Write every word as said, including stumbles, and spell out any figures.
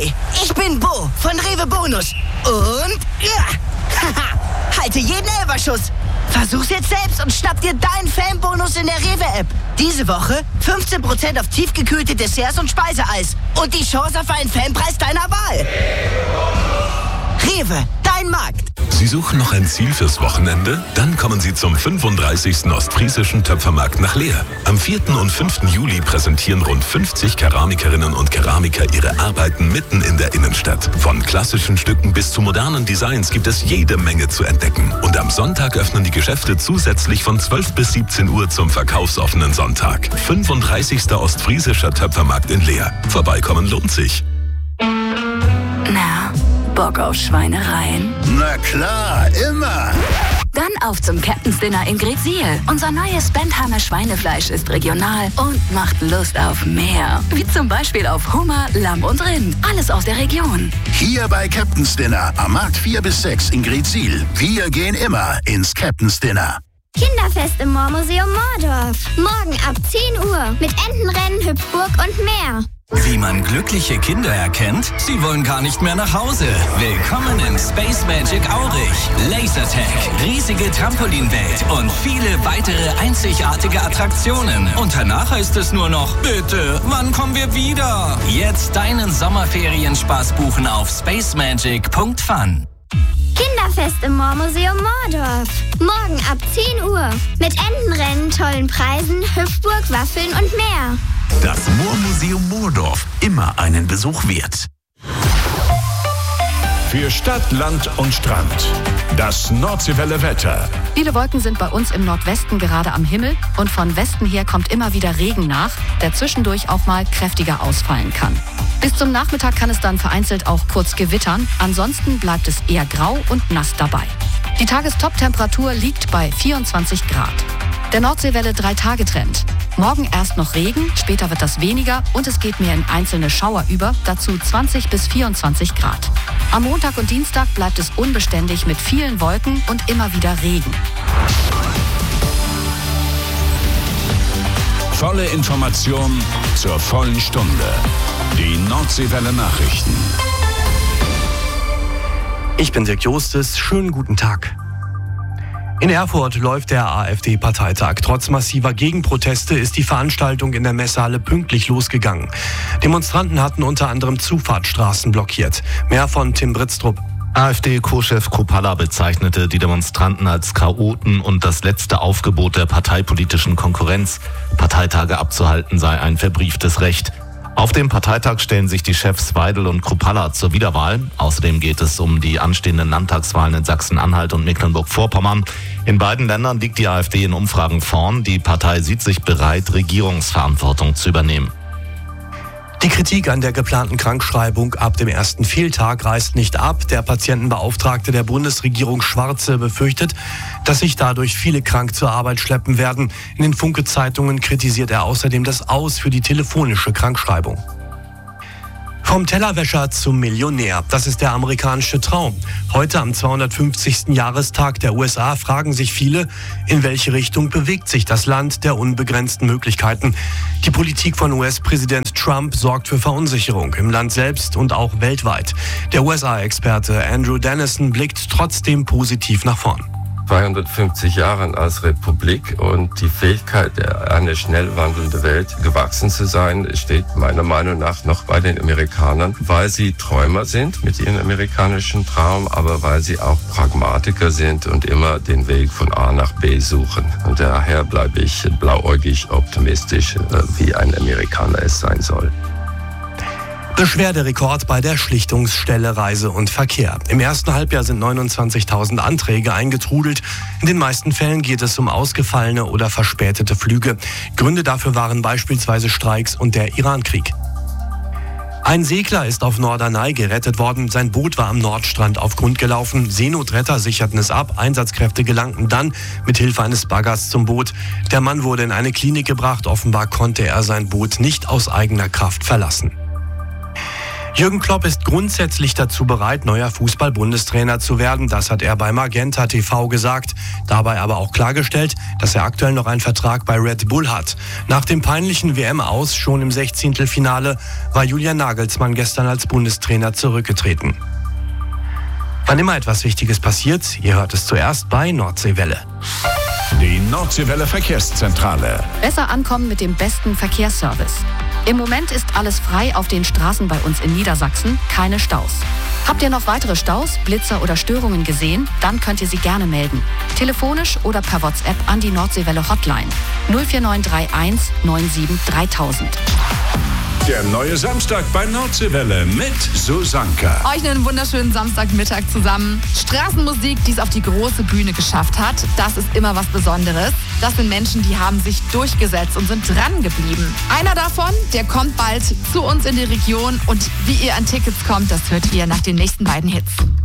Hi, ich bin Bo von Rewe Bonus. Und ja, haha, halte jeden Elferschuss. Versuch's jetzt selbst und schnapp dir deinen Fanbonus in der Rewe-App. Diese Woche fünfzehn Prozent auf tiefgekühlte Desserts und Speiseeis. Und die Chance auf einen Fanpreis deiner Wahl. Rewe, dein Markt. Sie suchen noch ein Ziel fürs Wochenende? Dann kommen Sie zum fünfunddreißigsten Ostfriesischen Töpfermarkt nach Leer. Am vierten und fünften Juli präsentieren rund fünfzig Keramikerinnen und Keramiker ihre Arbeiten mitten in der Innenstadt. Von klassischen Stücken bis zu modernen Designs gibt es jede Menge zu entdecken. Und am Sonntag öffnen die Geschäfte zusätzlich von zwölf bis siebzehn Uhr zum verkaufsoffenen Sonntag. fünfunddreißigster Ostfriesischer Töpfermarkt in Leer. Vorbeikommen lohnt sich. Na, Bock auf Schweinereien? Na klar, immer. Dann auf zum Captain's Dinner in Greetsiel. Unser neues Bentheimer Schweinefleisch ist regional und macht Lust auf mehr. Wie zum Beispiel auf Hummer, Lamm und Rind. Alles aus der Region. Hier bei Captain's Dinner am Markt vier bis sechs in Greetsiel. Wir gehen immer ins Captain's Dinner. Kinderfest im Moormuseum Moordorf. Morgen ab zehn Uhr mit Entenrennen, Hüpfburg und mehr. Wie man glückliche Kinder erkennt? Sie wollen gar nicht mehr nach Hause. Willkommen im Space Magic Aurich. Lasertag, riesige Trampolinwelt und viele weitere einzigartige Attraktionen. Und danach heißt es nur noch, bitte, wann kommen wir wieder? Jetzt deinen Sommerferienspaß buchen auf spacemagic punkt fun. Kinderfest im Moormuseum Moordorf. Morgen ab zehn Uhr mit Entenrennen, tollen Preisen, Hüpfburg, Waffeln und mehr. Das Moormuseum Moordorf, immer einen Besuch wert. Für Stadt, Land und Strand. Das Nordseewelle Wetter. Viele Wolken sind bei uns im Nordwesten gerade am Himmel und von Westen her kommt immer wieder Regen nach, der zwischendurch auch mal kräftiger ausfallen kann. Bis zum Nachmittag kann es dann vereinzelt auch kurz gewittern, ansonsten bleibt es eher grau und nass dabei. Die Tagestop-Temperatur liegt bei vierundzwanzig Grad. Der Nordseewelle drei-Tage-Trend. Morgen erst noch Regen, später wird das weniger und es geht mehr in einzelne Schauer über, dazu zwanzig bis vierundzwanzig Grad. Am Montag und Dienstag bleibt es unbeständig mit vielen Wolken und immer wieder Regen. Volle Information zur vollen Stunde. Die Nordseewelle Nachrichten. Ich bin Dirk Jostes, schönen guten Tag. In Erfurt läuft der AfD-Parteitag. Trotz massiver Gegenproteste ist die Veranstaltung in der Messehalle pünktlich losgegangen. Demonstranten hatten unter anderem Zufahrtsstraßen blockiert. Mehr von Tim Britztrup. AfD-Co-Chef Kruppalla bezeichnete die Demonstranten als Chaoten und das letzte Aufgebot der parteipolitischen Konkurrenz. Parteitage abzuhalten sei ein verbrieftes Recht. Auf dem Parteitag stellen sich die Chefs Weidel und Kruppalla zur Wiederwahl. Außerdem geht es um die anstehenden Landtagswahlen in Sachsen-Anhalt und Mecklenburg-Vorpommern. In beiden Ländern liegt die AfD in Umfragen vorn. Die Partei sieht sich bereit, Regierungsverantwortung zu übernehmen. Die Kritik an der geplanten Krankschreibung ab dem ersten Fehltag reißt nicht ab. Der Patientenbeauftragte der Bundesregierung Schwarze befürchtet, dass sich dadurch viele krank zur Arbeit schleppen werden. In den Funke-Zeitungen kritisiert er außerdem das Aus für die telefonische Krankschreibung. Vom Tellerwäscher zum Millionär, das ist der amerikanische Traum. Heute am zweihundertfünfzigsten Jahrestag der U S A fragen sich viele, in welche Richtung bewegt sich das Land der unbegrenzten Möglichkeiten. Die Politik von U S-Präsident Trump sorgt für Verunsicherung im Land selbst und auch weltweit. Der U S A-Experte Andrew Dennison blickt trotzdem positiv nach vorn. zweihundertfünfzig Jahren als Republik und die Fähigkeit, eine schnell wandelnde Welt gewachsen zu sein, steht meiner Meinung nach noch bei den Amerikanern, weil sie Träumer sind mit ihrem amerikanischen Traum, aber weil sie auch Pragmatiker sind und immer den Weg von A nach B suchen. Und daher bleibe ich blauäugig optimistisch, wie ein Amerikaner es sein soll. Beschwerderekord bei der Schlichtungsstelle Reise und Verkehr. Im ersten Halbjahr sind neunundzwanzigtausend Anträge eingetrudelt. In den meisten Fällen geht es um ausgefallene oder verspätete Flüge. Gründe dafür waren beispielsweise Streiks und der Irankrieg. Ein Segler ist auf Norderney gerettet worden. Sein Boot war am Nordstrand auf Grund gelaufen. Seenotretter sicherten es ab. Einsatzkräfte gelangten dann mit Hilfe eines Baggers zum Boot. Der Mann wurde in eine Klinik gebracht. Offenbar konnte er sein Boot nicht aus eigener Kraft verlassen. Jürgen Klopp ist grundsätzlich dazu bereit, neuer Fußball-Bundestrainer zu werden. Das hat er bei Magenta T V gesagt. Dabei aber auch klargestellt, dass er aktuell noch einen Vertrag bei Red Bull hat. Nach dem peinlichen W M-Aus schon im Sechzehntelfinale war Julian Nagelsmann gestern als Bundestrainer zurückgetreten. Wann immer etwas Wichtiges passiert, ihr hört es zuerst bei Nordseewelle. Die Nordseewelle Verkehrszentrale. Besser ankommen mit dem besten Verkehrsservice. Im Moment ist alles frei auf den Straßen bei uns in Niedersachsen, keine Staus. Habt ihr noch weitere Staus, Blitzer oder Störungen gesehen? Dann könnt ihr sie gerne melden. Telefonisch oder per WhatsApp an die Nordseewelle Hotline null vier neun drei eins neun sieben dreitausend. Der neue Samstag bei Nordseewelle mit Susanka. Euch einen wunderschönen Samstagmittag zusammen. Straßenmusik, die es auf die große Bühne geschafft hat, das ist immer was Besonderes. Das sind Menschen, die haben sich durchgesetzt und sind dran geblieben. Einer davon, der kommt bald zu uns in die Region und wie ihr an Tickets kommt, das hört ihr nach den nächsten beiden Hits.